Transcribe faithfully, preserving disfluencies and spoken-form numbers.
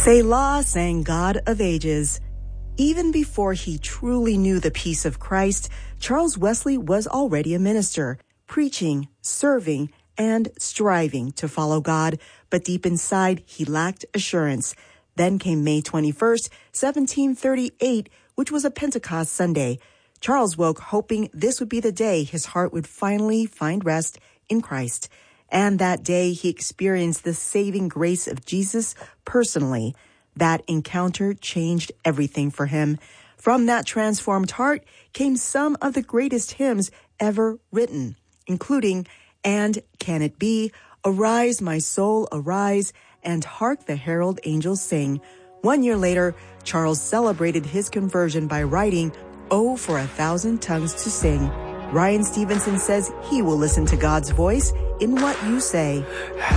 Selah sang God of Ages. Even before he truly knew the peace of Christ, Charles Wesley was already a minister, preaching, serving, and striving to follow God, but deep inside, he lacked assurance. Then came May twenty-first, seventeen thirty-eight, which was a Pentecost Sunday. Charles woke hoping this would be the day his heart would finally find rest in Christ. And that day, he experienced the saving grace of Jesus personally. That encounter changed everything for him. From that transformed heart came some of the greatest hymns ever written, including And Can It Be, Arise, My Soul, Arise, and Hark the Herald Angels Sing. One year later, Charles celebrated his conversion by writing Oh, for a Thousand Tongues to Sing. Ryan Stevenson says he will listen to God's voice in what you say.